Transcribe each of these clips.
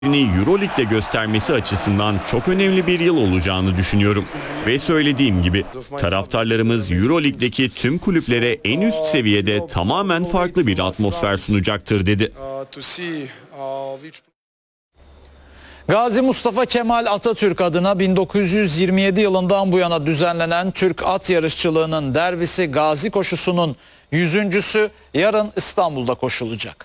Euroleague'de göstermesi açısından çok önemli bir yıl olacağını düşünüyorum. Ve söylediğim gibi taraftarlarımız Euroleague'deki tüm kulüplere en üst seviyede tamamen farklı bir atmosfer sunacaktır dedi. Gazi Mustafa Kemal Atatürk adına 1927 yılından bu yana düzenlenen Türk at yarışçılığının derbisi Gazi koşusunun 100.'sü yarın İstanbul'da koşulacak.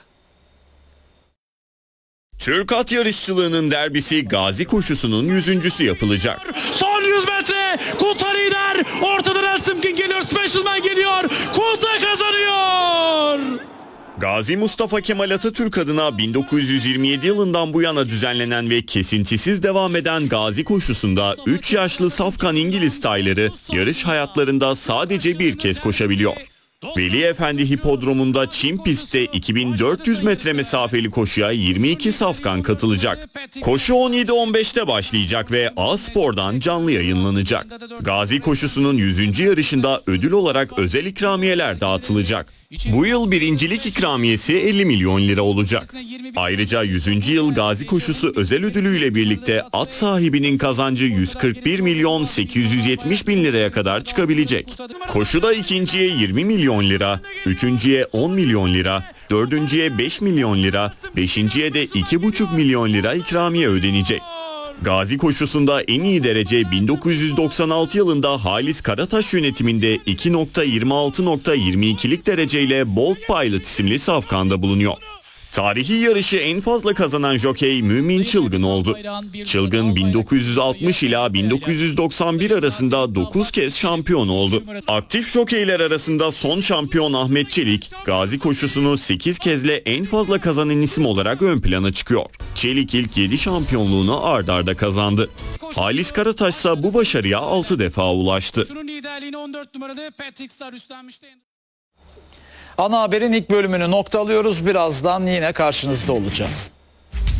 Türk at yarışçılığının derbisi Gazi koşusunun 100.'sü yapılacak. Son 100 metre Kulta lider. Ortadan Helsinki geliyor. Specialman geliyor. Kulta kazanıyor. Gazi Mustafa Kemal Atatürk adına 1927 yılından bu yana düzenlenen ve kesintisiz devam eden Gazi koşusunda 3 yaşlı safkan İngiliz tayları yarış hayatlarında sadece bir kez koşabiliyor. Veli Efendi Hipodromu'nda çim pistte 2400 metre mesafeli koşuya 22 safkan katılacak. Koşu 17.15'te başlayacak ve A-Spor'dan canlı yayınlanacak. Gazi koşusunun 100. yarışında ödül olarak özel ikramiyeler dağıtılacak. Bu yıl birincilik ikramiyesi 50 milyon lira olacak. Ayrıca 100. yıl Gazi koşusu özel ödülüyle birlikte at sahibinin kazancı 141 milyon 870 bin liraya kadar çıkabilecek. Koşuda ikinciye 20 milyon lira, üçüncüye 10 milyon lira, dördüncüye 5 milyon lira, beşinciye de 2,5 milyon lira ikramiye ödenecek. Gazi koşusunda en iyi derece 1996 yılında Halis Karataş yönetiminde 2.26.22'lik dereceyle Bolt Pilot isimli safkanda bulunuyor. Tarihi yarışı en fazla kazanan jokey Mümin Çılgın oldu. Çılgın 1960 ila 1991 arasında 9 kez şampiyon oldu. Aktif jokeyler arasında son şampiyon Ahmet Çelik, Gazi koşusunu 8 kezle en fazla kazanan isim olarak ön plana çıkıyor. Çelik ilk 7 şampiyonluğunu ard arda kazandı. Halis Karataş ise bu başarıya 6 defa ulaştı. Ana haberin ilk bölümünü noktalıyoruz. Birazdan yine karşınızda olacağız.